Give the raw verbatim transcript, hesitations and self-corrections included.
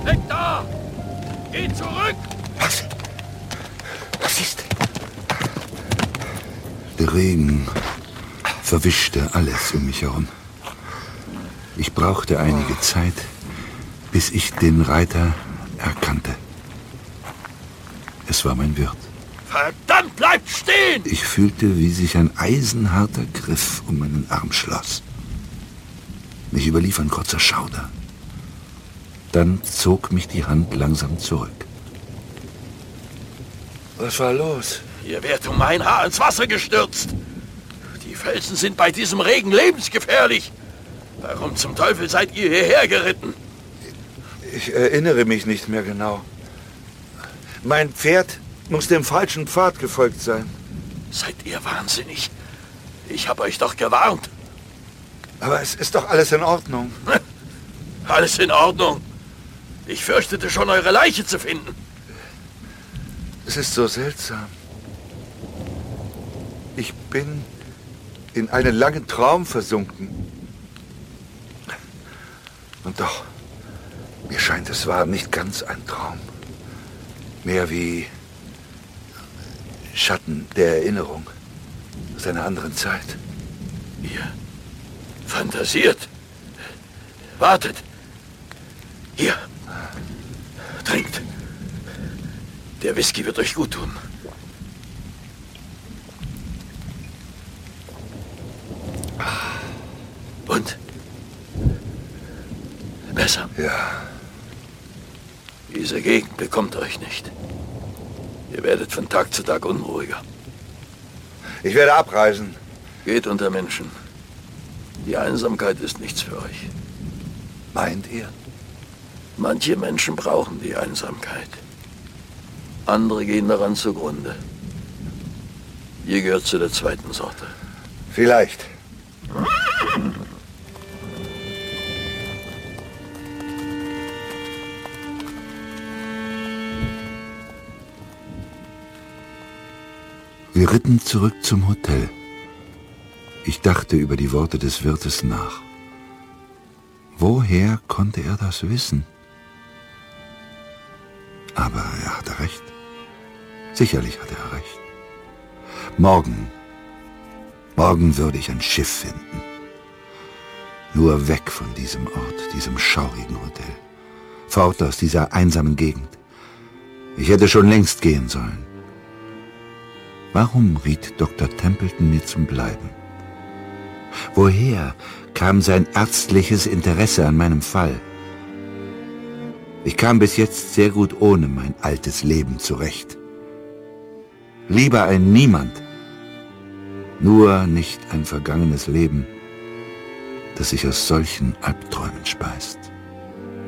Weg da! Geh zurück! Was? Was ist? Der Regen verwischte alles um mich herum. Ich brauchte einige Zeit, bis ich den Reiter erkannte. Es war mein Wirt. Verdammt, bleibt stehen! Ich fühlte, wie sich ein eisenharter Griff um meinen Arm schloss. Mich überlief ein kurzer Schauder. Dann zog mich die Hand langsam zurück. Was war los? Ihr werdet um ein Haar ins Wasser gestürzt. Die Felsen sind bei diesem Regen lebensgefährlich. Warum zum Teufel seid ihr hierher geritten? Ich erinnere mich nicht mehr genau. Mein Pferd muss dem falschen Pfad gefolgt sein. Seid ihr wahnsinnig? Ich habe euch doch gewarnt. Aber es ist doch alles in Ordnung. Alles in Ordnung. Ich fürchtete schon, eure Leiche zu finden. Es ist so seltsam. Ich bin in einen langen Traum versunken. Und doch, mir scheint, es war nicht ganz ein Traum. Mehr wie Schatten der Erinnerung aus einer anderen Zeit. Ihr fantasiert. Wartet. Hier. Trinkt. Der Whisky wird euch gut tun. Und? Besser? Ja. Diese Gegend bekommt euch nicht. Ihr werdet von Tag zu Tag unruhiger. Ich werde abreisen. Geht unter Menschen. Die Einsamkeit ist nichts für euch. Meint ihr? Manche Menschen brauchen die Einsamkeit. Andere gehen daran zugrunde. Ihr gehört zu der zweiten Sorte. Vielleicht. Wir ritten zurück zum Hotel. Ich dachte über die Worte des Wirtes nach. Woher konnte er das wissen? Aber er hatte recht. Sicherlich hatte er recht. Morgen, morgen würde ich ein Schiff finden. Nur weg von diesem Ort, diesem schaurigen Hotel. Fort aus dieser einsamen Gegend. Ich hätte schon längst gehen sollen. Warum riet Doktor Templeton mir zum Bleiben? Woher kam sein ärztliches Interesse an meinem Fall? Ich kam bis jetzt sehr gut ohne mein altes Leben zurecht. Lieber ein Niemand, nur nicht ein vergangenes Leben, das sich aus solchen Albträumen speist.